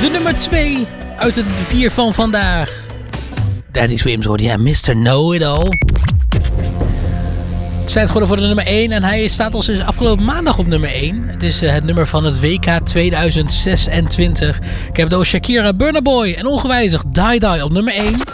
De nummer 2 uit de 4 van vandaag. Daddy Swims hoorde je, Mr. Know-It-All. Het is tijd geworden voor de nummer 1 en hij staat al sinds afgelopen maandag op nummer 1. Het is het nummer van het WK 2026. Ik heb het over Shakira, Burna Boy en ongewijzigd Die Die op nummer 1.